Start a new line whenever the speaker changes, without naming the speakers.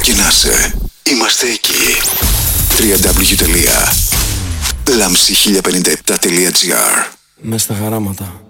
και να είσαι, είμαστε εκεί. www.lamsi1057.gr.
Μες στα χαράματα.